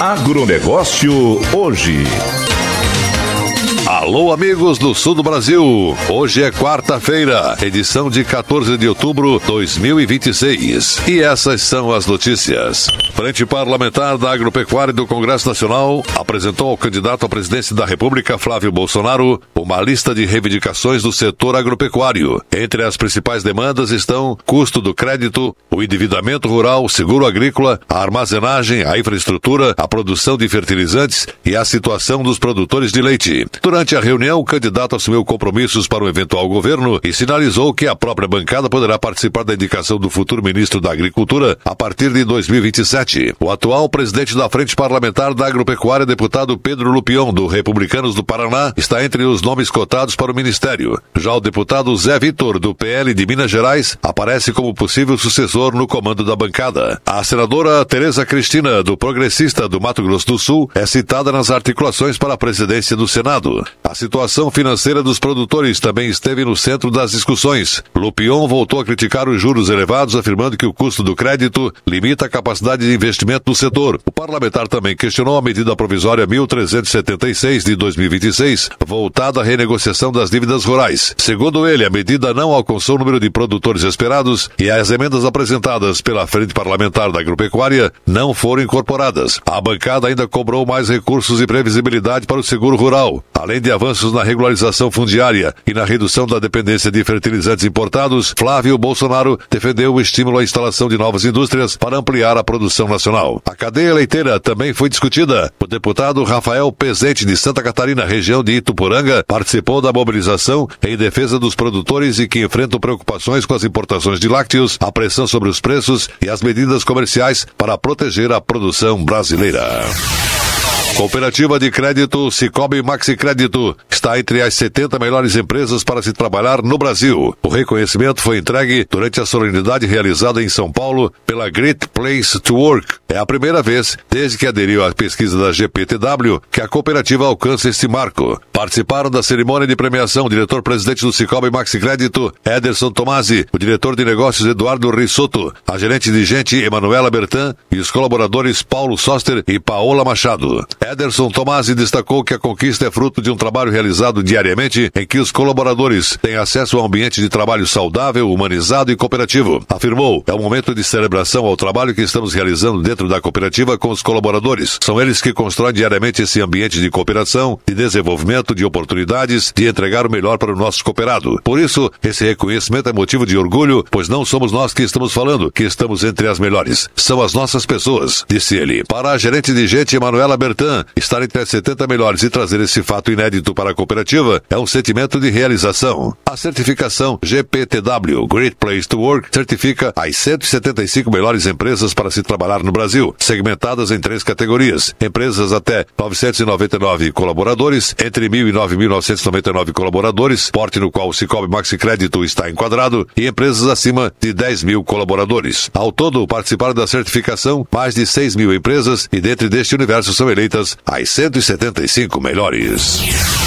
Agronegócio hoje. Alô, amigos do sul do Brasil. Hoje é quarta-feira, edição de 14 de outubro de 2026. E essas são as notícias. Frente Parlamentar da Agropecuária do Congresso Nacional apresentou ao candidato à presidência da República, Flávio Bolsonaro, uma lista de reivindicações do setor agropecuário. Entre as principais demandas estão custo do crédito, o endividamento rural, seguro agrícola, a armazenagem, a infraestrutura, a produção de fertilizantes e a situação dos produtores de leite. Durante a reunião, o candidato assumiu compromissos para o eventual governo e sinalizou que a própria bancada poderá participar da indicação do futuro ministro da Agricultura a partir de 2027. O atual presidente da Frente Parlamentar da Agropecuária, deputado Pedro Lupion, do Republicanos do Paraná, está entre os nomes cotados para o ministério. Já o deputado Zé Vitor, do PL de Minas Gerais, aparece como possível sucessor no comando da bancada. A senadora Tereza Cristina, do Progressista do Mato Grosso do Sul, é citada nas articulações para a presidência do Senado. A situação financeira dos produtores também esteve no centro das discussões. Lupion voltou a criticar os juros elevados, afirmando que o custo do crédito limita a capacidade de investimento do setor. O parlamentar também questionou a medida provisória 1376 de 2026, voltada à renegociação das dívidas rurais. Segundo ele, a medida não alcançou o número de produtores esperados e as emendas apresentadas pela Frente Parlamentar da Agropecuária não foram incorporadas. A bancada ainda cobrou mais recursos e previsibilidade para o seguro rural, além de avanços na regularização fundiária e na redução da dependência de fertilizantes importados. Flávio Bolsonaro defendeu o estímulo à instalação de novas indústrias para ampliar a produção nacional. A cadeia leiteira também foi discutida. O deputado Rafael Pezente, de Santa Catarina, região de Ituporanga, participou da mobilização em defesa dos produtores e que enfrentam preocupações com as importações de lácteos, a pressão sobre os preços e as medidas comerciais para proteger a produção brasileira. Cooperativa de Crédito Sicoob Maxicrédito está entre as 70 melhores empresas para se trabalhar no Brasil. O reconhecimento foi entregue durante a solenidade realizada em São Paulo pela Great Place to Work. É a primeira vez, desde que aderiu à pesquisa da GPTW, que a cooperativa alcança este marco. Participaram da cerimônia de premiação o diretor-presidente do Sicoob Maxicrédito, Ederson Tomasi, o diretor de negócios Eduardo Risotto, a gerente de gente Emanuela Bertan e os colaboradores Paulo Soster e Paola Machado. Ederson Tomasi destacou que a conquista é fruto de um trabalho realizado diariamente em que os colaboradores têm acesso a um ambiente de trabalho saudável, humanizado e cooperativo. Afirmou, é um momento de celebração ao trabalho que estamos realizando dentro da cooperativa com os colaboradores. São eles que constroem diariamente esse ambiente de cooperação, de desenvolvimento, de oportunidades, de entregar o melhor para o nosso cooperado. Por isso, esse reconhecimento é motivo de orgulho, pois não somos nós que estamos falando, que estamos entre as melhores. São as nossas pessoas, disse ele. Para a gerente de gente Emanuela Bertan, estar entre as 70 melhores e trazer esse fato inédito para a cooperativa é um sentimento de realização. A certificação GPTW, Great Place to Work, certifica as 175 melhores empresas para se trabalhar no Brasil, segmentadas em 3 categorias. Empresas até 999 colaboradores, entre 1.000 e 9.999 colaboradores, porte no qual o Sicoob Maxicrédito está enquadrado, e empresas acima de 10.000 colaboradores. Ao todo, participaram da certificação mais de 6.000 empresas e dentro deste universo são eleitas as 175 melhores.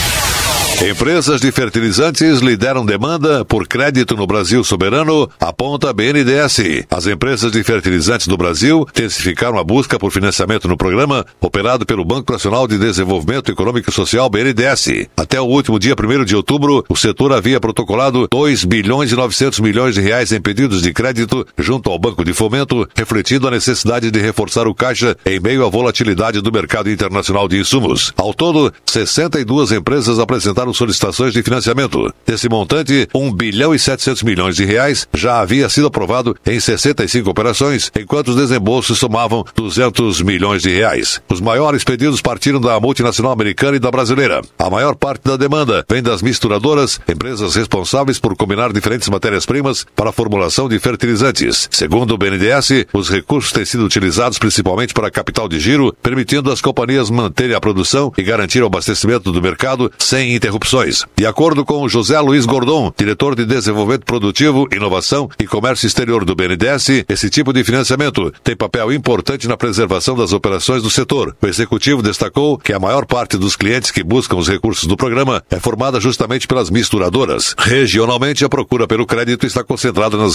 Empresas de fertilizantes lideram demanda por crédito no Brasil soberano, aponta a BNDES. As empresas de fertilizantes do Brasil intensificaram a busca por financiamento no programa operado pelo Banco Nacional de Desenvolvimento Econômico e Social, BNDES. Até o último dia 1º de outubro, o setor havia protocolado 2 bilhões e 900 milhões de reais em pedidos de crédito junto ao Banco de Fomento, refletindo a necessidade de reforçar o caixa em meio à volatilidade do mercado internacional de insumos. Ao todo, 62 empresas apresentaram solicitações de financiamento. Desse montante, 1 bilhão e 700 milhões de reais já havia sido aprovado em 65 operações, enquanto os desembolsos somavam 200 milhões de reais. Os maiores pedidos partiram da multinacional americana e da brasileira. A maior parte da demanda vem das misturadoras, empresas responsáveis por combinar diferentes matérias-primas para a formulação de fertilizantes. Segundo o BNDES, os recursos têm sido utilizados principalmente para capital de giro, permitindo às companhias manterem a produção e garantir o abastecimento do mercado sem interrupções. De acordo com José Luiz Gordon, diretor de Desenvolvimento Produtivo, Inovação e Comércio Exterior do BNDES, esse tipo de financiamento tem papel importante na preservação das operações do setor. O executivo destacou que a maior parte dos clientes que buscam os recursos do programa é formada justamente pelas misturadoras. Regionalmente, a procura pelo crédito está concentrada nas